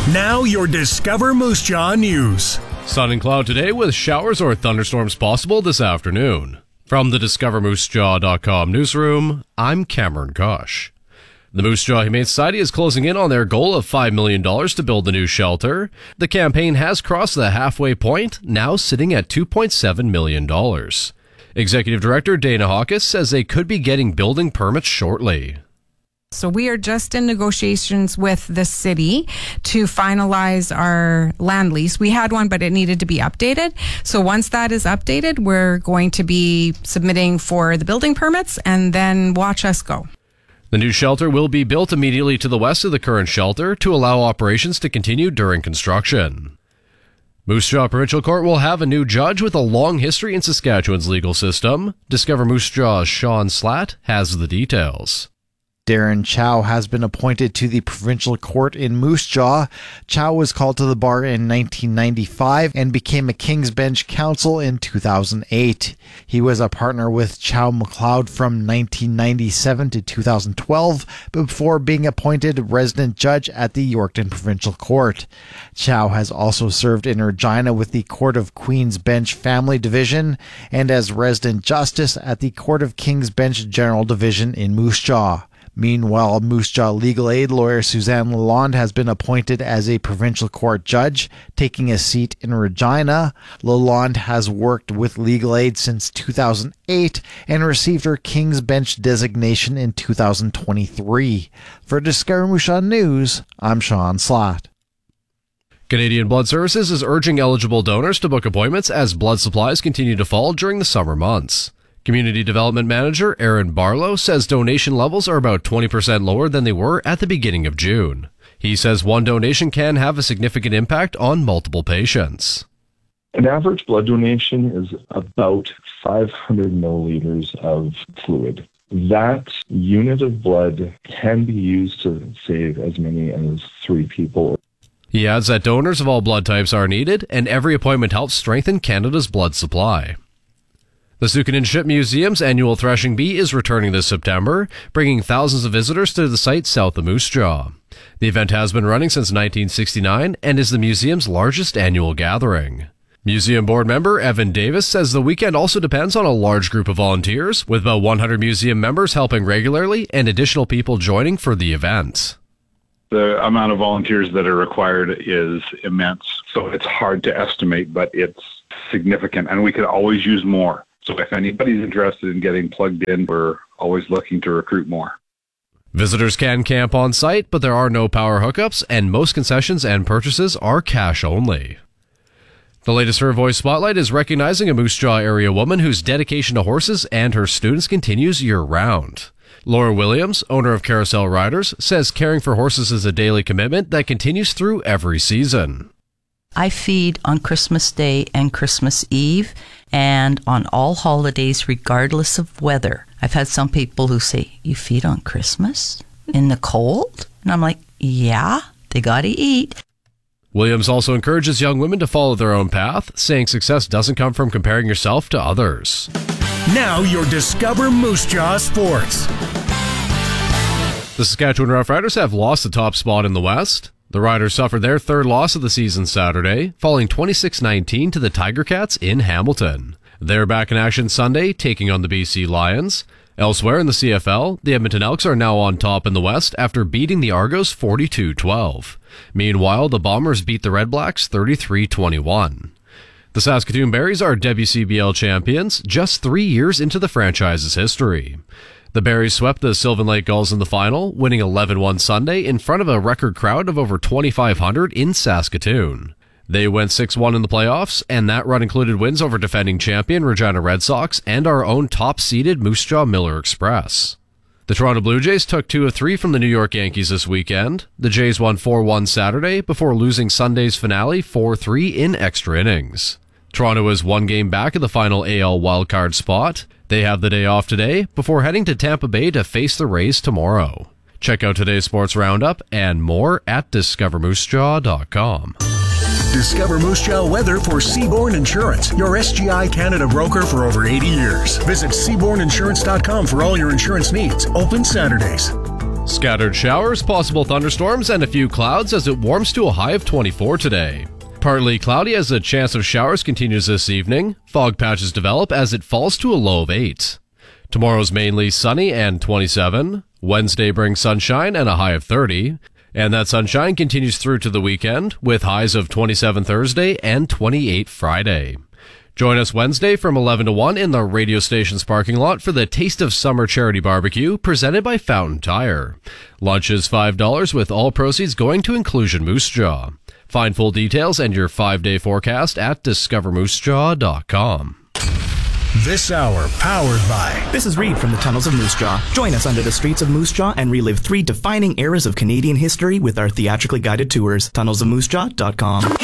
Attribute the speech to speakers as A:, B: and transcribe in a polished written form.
A: Now your Discover Moose Jaw news.
B: Sun and cloud today with showers or thunderstorms possible this afternoon. From the DiscoverMooseJaw.com newsroom, I'm Cameron Kosh. The Moose Jaw Humane Society is closing in on their goal of $5 million to build the new shelter. The campaign has crossed the halfway point, now sitting at $2.7 million. Executive Director Dana Hawkes says they could be getting building permits shortly.
C: So we are just in negotiations with the city to finalize our land lease. We had one, but it needed to be updated. So once that is updated, we're going to be submitting for the building permits and then watch us go.
B: The new shelter will be built immediately to the west of the current shelter to allow operations to continue during construction. Moose Jaw Provincial Court will have a new judge with a long history in Saskatchewan's legal system. Discover Moose Jaw's Sean Slatt has the details.
D: Darren Chow has been appointed to the provincial court in Moose Jaw. Chow was called to the bar in 1995 and became a King's Bench counsel in 2008. He was a partner with Chow McLeod from 1997 to 2012 before being appointed resident judge at the Yorkton Provincial Court. Chow has also served in Regina with the Court of Queen's Bench Family Division and as resident justice at the Court of King's Bench General Division in Moose Jaw. Meanwhile, Moose Jaw legal aid lawyer Suzanne Lalonde has been appointed as a provincial court judge, taking a seat in Regina. Lalonde has worked with legal aid since 2008 and received her King's Bench designation in 2023. For Discover Moose Jaw News, I'm Sean Slatt.
B: Canadian Blood Services is urging eligible donors to book appointments as blood supplies continue to fall during the summer months. Community Development Manager Aaron Barlow says donation levels are about 20% lower than they were at the beginning of June. He says one donation can have a significant impact on multiple patients.
E: An average blood donation is about 500 milliliters of fluid. That unit of blood can be used to save as many as 3 people.
B: He adds that donors of all blood types are needed, and every appointment helps strengthen Canada's blood supply. The Sukanin Ship Museum's annual Threshing Bee is returning this September, bringing thousands of visitors to the site south of Moose Jaw. The event has been running since 1969 and is the museum's largest annual gathering. Museum board member Evan Davis says the weekend also depends on a large group of volunteers, with about 100 museum members helping regularly and additional people joining for the event.
F: The amount of volunteers that are required is immense, so it's hard to estimate, but it's significant, and we could always use more. So if anybody's interested in getting plugged in, we're always looking to recruit more.
B: Visitors can camp on site, but there are no power hookups, and most concessions and purchases are cash only. The latest Her Voice Spotlight is recognizing a Moose Jaw area woman whose dedication to horses and her students continues year-round. Laura Williams, owner of Carousel Riders, says caring for horses is a daily commitment that continues through every season.
G: I feed on Christmas Day and Christmas Eve and on all holidays regardless of weather. I've had some people who say, "You feed on Christmas? In the cold?" And I'm like, yeah, they gotta eat.
B: Williams also encourages young women to follow their own path, saying success doesn't come from comparing yourself to others.
A: Now your Discover Moose Jaw Sports.
B: The Saskatchewan Roughriders have lost the top spot in the West. The Riders suffered their third loss of the season Saturday, falling 26-19 to the Tiger Cats in Hamilton. They're back in action Sunday, taking on the BC Lions. Elsewhere in the CFL, the Edmonton Elks are now on top in the West after beating the Argos 42-12. Meanwhile, the Bombers beat the Red Blacks 33-21. The Saskatoon Berries are WCBL champions just 3 years into the franchise's history. The Berries swept the Sylvan Lake Gulls in the final, winning 11-1 Sunday in front of a record crowd of over 2,500 in Saskatoon. They went 6-1 in the playoffs, and that run included wins over defending champion Regina Red Sox and our own top-seeded Moose Jaw Miller Express. The Toronto Blue Jays took 2 of 3 from the New York Yankees this weekend. The Jays won 4-1 Saturday before losing Sunday's finale 4-3 in extra innings. Toronto is 1 game back of the final AL wildcard spot. They have the day off today before heading to Tampa Bay to face the Rays tomorrow. Check out today's sports roundup and more at DiscoverMooseJaw.com.
A: Discover Moose Jaw weather for Seabourn Insurance, your SGI Canada broker for over 80 years. Visit SeabournInsurance.com for all your insurance needs. Open Saturdays.
B: Scattered showers, possible thunderstorms, and a few clouds as it warms to a high of 24 today. Partly cloudy as a chance of showers continues this evening. Fog patches develop as it falls to a low of 8. Tomorrow's mainly sunny and 27. Wednesday brings sunshine and a high of 30. And that sunshine continues through to the weekend with highs of 27 Thursday and 28 Friday. Join us Wednesday from 11 to 1 in the radio station's parking lot for the Taste of Summer Charity Barbecue presented by Fountain Tire. Lunch is $5 with all proceeds going to Inclusion Moose Jaw. Find full details and your 5-day forecast at discovermoosejaw.com.
A: This hour powered by...
H: This is Reed from the Tunnels of Moose Jaw. Join us under the streets of Moose Jaw and relive 3 defining eras of Canadian history with our theatrically guided tours. tunnelsofmoosejaw.com.